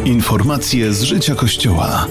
Informacje z życia Kościoła.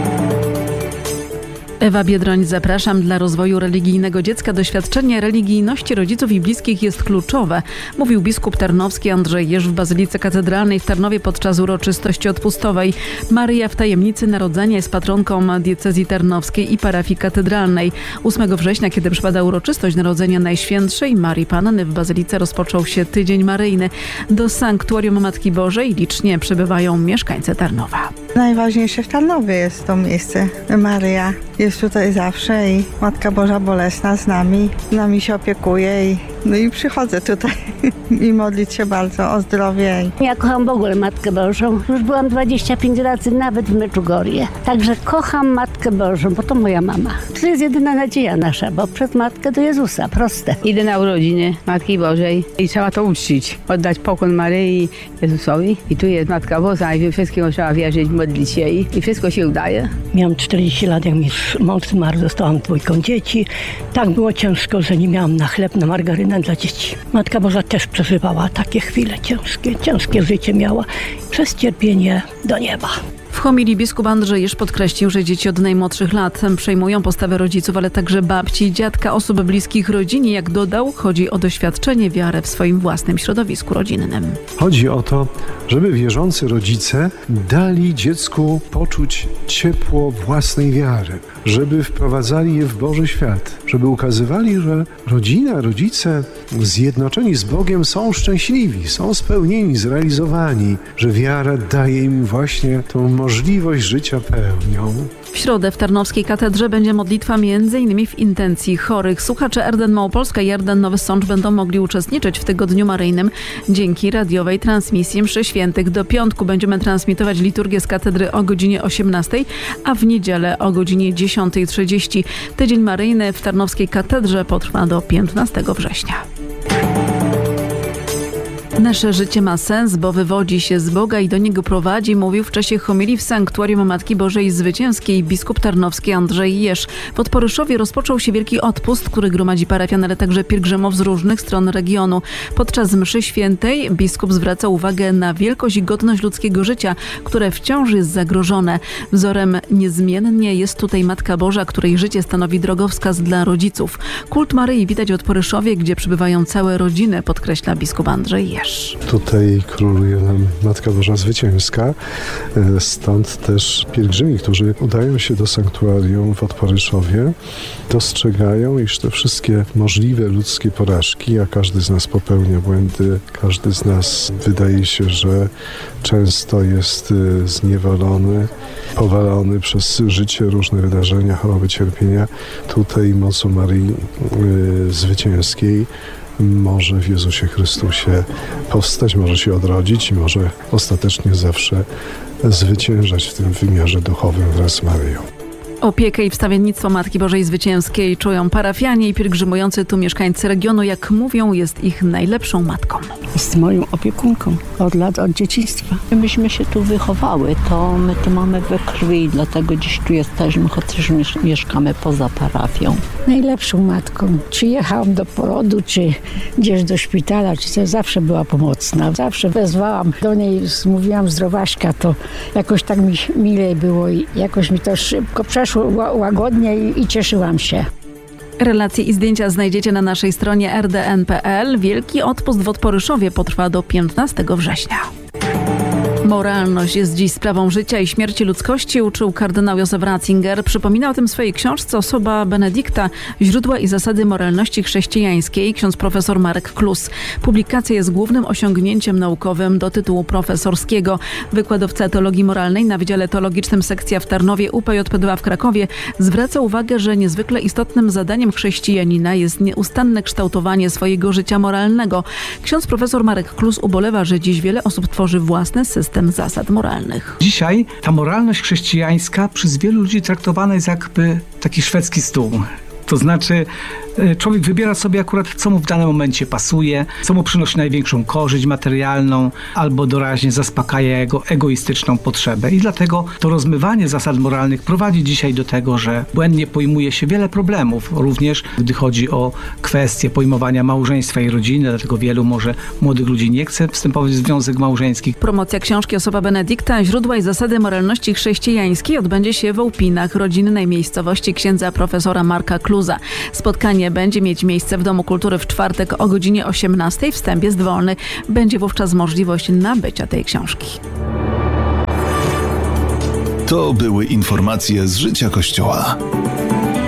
Ewa Biedroń, zapraszam. Dla rozwoju religijnego dziecka doświadczenie religijności rodziców i bliskich jest kluczowe, mówił biskup tarnowski Andrzej Jerz w Bazylice Katedralnej w Tarnowie podczas uroczystości odpustowej. Maryja w tajemnicy narodzenia jest patronką diecezji tarnowskiej i parafii katedralnej. 8 września, kiedy przypada uroczystość Narodzenia Najświętszej Marii Panny, w Bazylice rozpoczął się Tydzień Maryjny. Do sanktuarium Matki Bożej licznie przybywają mieszkańcy Tarnowa. Najważniejsze w Tarnowie jest to miejsce. Maryja jest tutaj zawsze i Matka Boża Bolesna z nami się opiekuje i przychodzę tutaj i modlić się bardzo o zdrowie. Ja kocham w ogóle Matkę Bożą. Już byłam 25 razy nawet w Meczugorje. Także kocham Matkę Bożą, bo to moja mama. To jest jedyna nadzieja nasza, bo przez Matkę do Jezusa. Proste. Idę na urodziny Matki Bożej i trzeba to uczcić. Oddać pokłon Maryi Jezusowi. I tu jest Matka Boża i we wszystkiego trzeba wierzyć, modlić się i wszystko się udaje. Miałam 40 lat, jak mi mąż zmarł, zostałam 2 dzieci. Tak było ciężko, że nie miałam na chleb, na margarynę dla dzieci. Matka Boża też przeżywała takie chwile ciężkie życie miała. Przez cierpienie do nieba. W homilii biskup Andrzej Jerz podkreślił, że dzieci od najmłodszych lat przejmują postawę rodziców, ale także babci i dziadka, osób bliskich rodzinie. Jak dodał, chodzi o doświadczenie, wiarę w swoim własnym środowisku rodzinnym. Chodzi o to, żeby wierzący rodzice dali dziecku poczuć ciepło własnej wiary, żeby wprowadzali je w Boży świat, żeby ukazywali, że rodzina, rodzice zjednoczeni z Bogiem są szczęśliwi, są spełnieni, zrealizowani, że wiara daje im właśnie tą możliwość życia pełnią. W środę w Tarnowskiej Katedrze będzie modlitwa m.in. w intencji chorych. Słuchacze RDN Małopolska i RDN Nowy Sącz będą mogli uczestniczyć w Tygodniu Maryjnym dzięki radiowej transmisji mszy świętych. Do piątku będziemy transmitować liturgię z katedry o godzinie 18, a w niedzielę o godzinie 10:30. Tydzień Maryjny w Tarnowskiej Katedrze potrwa do 15 września. Nasze życie ma sens, bo wywodzi się z Boga i do Niego prowadzi, mówił w czasie homilii w sanktuarium Matki Bożej Zwycięskiej biskup tarnowski Andrzej Jerz. W Podporyszowie rozpoczął się wielki odpust, który gromadzi parafian, ale także pielgrzymów z różnych stron regionu. Podczas mszy świętej biskup zwraca uwagę na wielkość i godność ludzkiego życia, które wciąż jest zagrożone. Wzorem niezmiennie jest tutaj Matka Boża, której życie stanowi drogowskaz dla rodziców. Kult Maryi widać w Podporyszowie, gdzie przybywają całe rodziny, podkreśla biskup Andrzej Jerz. Tutaj króluje nam Matka Boża Zwycięska, stąd też pielgrzymi, którzy udają się do sanktuarium w Podporyszowie, dostrzegają, iż te wszystkie możliwe ludzkie porażki, a każdy z nas popełnia błędy, każdy z nas wydaje się, że często jest zniewolony, powalony przez życie, różne wydarzenia, choroby, cierpienia. Tutaj mocą Maryi Zwycięskiej może w Jezusie Chrystusie powstać, może się odrodzić i może ostatecznie zawsze zwyciężać w tym wymiarze duchowym wraz z Maryją. Opiekę i wstawiennictwo Matki Bożej Zwycięskiej czują parafianie i pielgrzymujący tu mieszkańcy regionu. Jak mówią, jest ich najlepszą matką. Jest moją opiekunką od dzieciństwa. Myśmy się tu wychowały, to my to mamy we krwi, dlatego dziś tu jesteśmy, chociaż mieszkamy poza parafią. Najlepszą matką. Czy jechałam do porodu, czy gdzieś do szpitala, czy coś, zawsze była pomocna. Zawsze wezwałam do niej, mówiłam zdrowaśka, to jakoś tak mi milej było i jakoś mi to szybko przeszło łagodnie i cieszyłam się. Relacje i zdjęcia znajdziecie na naszej stronie rdn.pl. Wielki odpust w Podporyszowie potrwa do 15 września. Moralność jest dziś sprawą życia i śmierci ludzkości, uczył kardynał Józef Ratzinger. Przypomina o tym w swojej książce Osoba Benedykta, źródła i zasady moralności chrześcijańskiej, ksiądz profesor Marek Klus. Publikacja jest głównym osiągnięciem naukowym do tytułu profesorskiego. Wykładowca teologii moralnej na Wydziale Teologicznym sekcja w Tarnowie UPJPDA w Krakowie zwraca uwagę, że niezwykle istotnym zadaniem chrześcijanina jest nieustanne kształtowanie swojego życia moralnego. Ksiądz profesor Marek Klus ubolewa, że dziś wiele osób tworzy własny system zasad moralnych. Dzisiaj ta moralność chrześcijańska przez wielu ludzi traktowana jest jakby taki szwedzki stół. To znaczy Człowiek wybiera sobie akurat, co mu w danym momencie pasuje, co mu przynosi największą korzyść materialną, albo doraźnie zaspokaja jego egoistyczną potrzebę. I dlatego to rozmywanie zasad moralnych prowadzi dzisiaj do tego, że błędnie pojmuje się wiele problemów, również gdy chodzi o kwestie pojmowania małżeństwa i rodziny, dlatego wielu młodych ludzi nie chce wstępować w związek małżeński. Promocja książki Osoba Benedykta, źródła i zasady moralności chrześcijańskiej odbędzie się w Łupinach, rodzinnej miejscowości księdza profesora Marka Kluza. Spotkanie będzie mieć miejsce w Domu Kultury w czwartek o godzinie 18:00. Wstęp jest wolny. Będzie wówczas możliwość nabycia tej książki. To były informacje z życia Kościoła.